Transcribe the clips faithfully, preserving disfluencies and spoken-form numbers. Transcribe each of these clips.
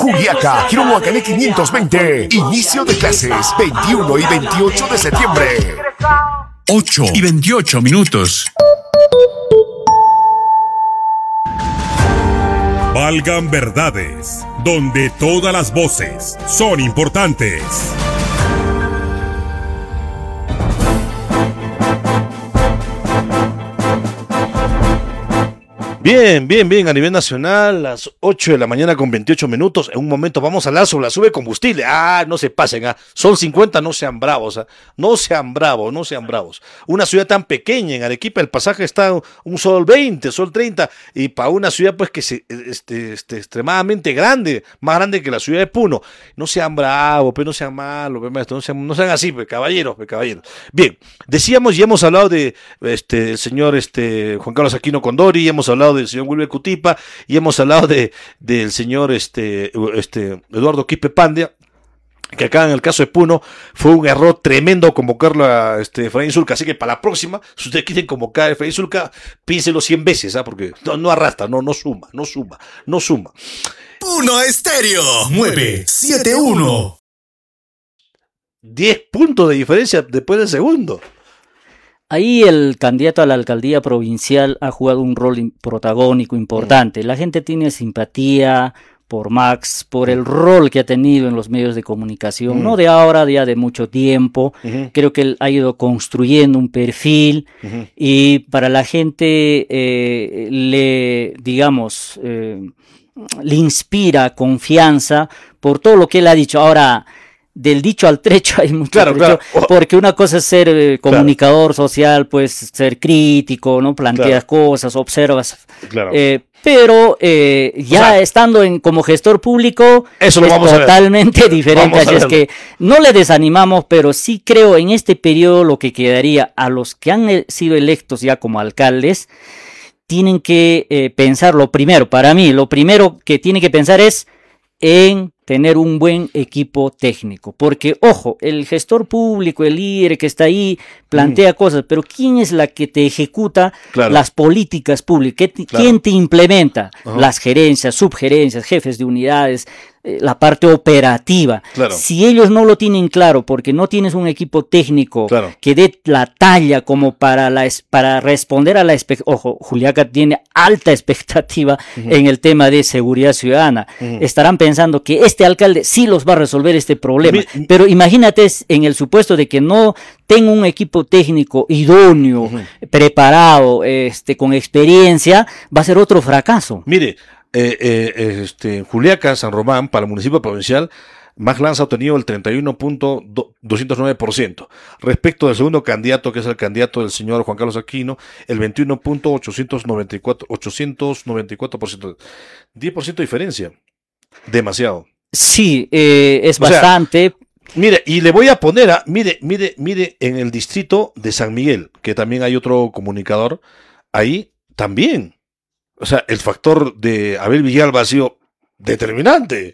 Juliaca, Girón Huacané quinientos veinte. Inicio de clases veintiuno y veintiocho de septiembre. ocho y veintiocho minutos. Valgan verdades, donde todas las voces son importantes. Bien, bien, bien, a nivel nacional, las ocho de la mañana con veintiocho minutos. En un momento vamos a hablar sobre la sube de combustible. Ah, no se pasen, ah. Son cincuenta, no sean bravos, ah. No sean bravos, no sean bravos. Una ciudad tan pequeña, en Arequipa el pasaje está un sol veinte, sol treinta, y para una ciudad pues que se, este, este, extremadamente grande, más grande que la ciudad de Puno. No sean bravos, pero no sean malos, pues, maestro, no sean, no sean así, pues, caballeros, pues, caballeros. Bien, decíamos, ya hemos hablado de este, el señor este, Juan Carlos Aquino Condori, hemos hablado del señor Wilber Cutipa y hemos hablado de del señor este, este Eduardo Quispe Pandia, que acá en el caso de Puno fue un error tremendo convocarlo a este, Efraín Zulca, así que para la próxima, si ustedes quieren convocar a Efraín Zulca, piénselo cien veces, ¿ah? Porque no, no arrastra, no, no suma, no suma, no suma. Puno Estéreo nueve siete uno. diez puntos de diferencia después del segundo. Ahí el candidato a la alcaldía provincial ha jugado un rol protagónico importante. La gente tiene simpatía por Max, por el rol que ha tenido en los medios de comunicación, uh-huh. no de ahora, ya de mucho tiempo. Uh-huh. Creo que él ha ido construyendo un perfil uh-huh. y para la gente eh, le, digamos, eh, le inspira confianza por todo lo que él ha dicho. Ahora, del dicho al trecho hay mucho claro, trecho, claro. porque una cosa es ser eh, comunicador claro. social, pues ser crítico, ¿no? Planteas claro. cosas, observas, claro. eh, pero eh, ya o sea, estando en como gestor público eso lo es vamos totalmente a ver. diferente, así es que no le desanimamos, pero sí creo en este periodo lo que quedaría a los que han sido electos ya como alcaldes, tienen que eh, pensar lo primero, para mí, lo primero que tienen que pensar es en tener un buen equipo técnico, porque ojo, el gestor público, el líder que está ahí, plantea mm. cosas, pero ¿quién es la que te ejecuta claro. las políticas públicas? ¿Quién claro. te implementa? Uh-huh. Las gerencias, subgerencias, jefes de unidades, eh, la parte operativa. Claro. Si ellos no lo tienen claro, porque no tienes un equipo técnico claro. que dé la talla como para, la, para responder a la expectativa, ojo, Juliaca tiene alta expectativa uh-huh. en el tema de seguridad ciudadana. Uh-huh. Estarán pensando que este alcalde sí los va a resolver este problema, Mi, pero imagínate en el supuesto de que no tenga un equipo técnico idóneo, uh-huh. preparado, este, con experiencia, va a ser otro fracaso. Mire, eh, eh, este, Juliaca, San Román, para el municipio provincial, Max Lanza ha obtenido el treinta y uno punto doscientos nueve por ciento. Respecto del segundo candidato, que es el candidato del señor Juan Carlos Aquino, el veintiuno punto ochocientos noventa y cuatro por ciento. diez por ciento de diferencia. Demasiado. Sí, eh, es o bastante. Sea, mire, y le voy a poner a, mire, mire, mire, en el distrito de San Miguel, que también hay otro comunicador, ahí también. O sea, el factor de Abel Villalba ha sido determinante.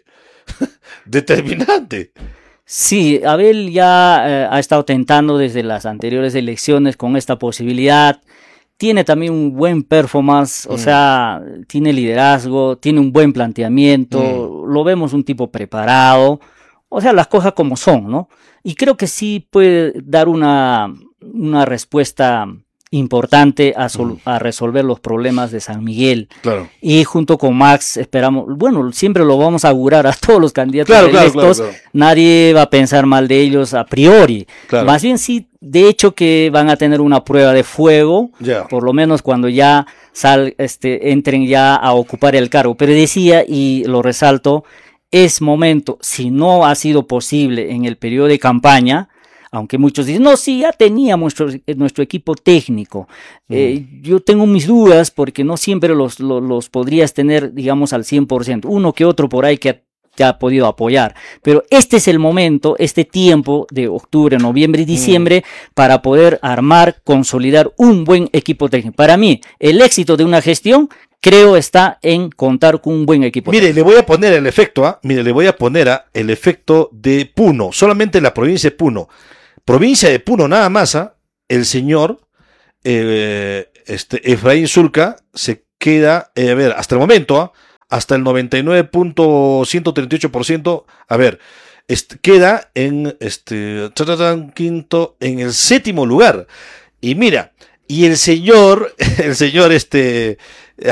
determinante. Sí, Abel ya eh, ha estado tentando desde las anteriores elecciones con esta posibilidad. Tiene también un buen performance, o mm. sea, tiene liderazgo, tiene un buen planteamiento, mm. lo vemos un tipo preparado, o sea, las cosas como son, ¿no? Y creo que sí puede dar una, una respuesta importante a, sol, mm. a resolver los problemas de San Miguel. Claro. Y junto con Max esperamos, bueno, siempre lo vamos a augurar a todos los candidatos claro, electos, claro, claro, claro. nadie va a pensar mal de ellos a priori, claro. más bien sí, de hecho que van a tener una prueba de fuego, yeah. por lo menos cuando ya sal, este, entren ya a ocupar el cargo, pero decía, y lo resalto, es momento, si no ha sido posible en el periodo de campaña, aunque muchos dicen, no, sí, ya teníamos nuestro, nuestro equipo técnico. Mm. Eh, yo tengo mis dudas porque no siempre los, los, los podrías tener, digamos, al cien por ciento. Uno que otro por ahí que ha, te ha podido apoyar. Pero este es el momento, este tiempo de octubre, noviembre y diciembre mm. para poder armar, consolidar un buen equipo técnico. Para mí, el éxito de una gestión creo está en contar con un buen equipo. Mire, técnico. Le voy a poner el efecto, ¿ah? ¿eh? Mire, le voy a poner ¿ah? el efecto de Puno, solamente en la provincia de Puno. Provincia de Puno nada más, ¿eh? el señor eh, este, Efraín Zulca se queda, eh, a ver, hasta el momento, ¿eh? hasta el noventa y nueve punto ciento treinta y ocho por ciento. A ver, este, queda en este quinto, en el séptimo lugar. Y mira, y el señor, el señor este